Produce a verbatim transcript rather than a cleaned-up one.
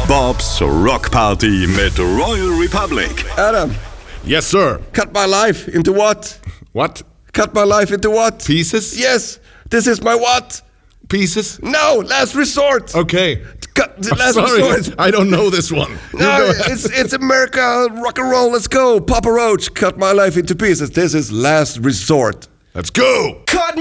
Bob's Rock Party mit Royal Republic. Adam, Yes, sir. cut my life into what? What? Cut my life into what? Pieces? Yes, this is my what? Pieces? No, last resort. Okay. Cut the I'm last sorry, resort. I don't know this one. You No, go ahead. it's it's America, rock and roll. Let's go, Papa Roach. Cut my life into pieces. This is last resort. Let's go. Cut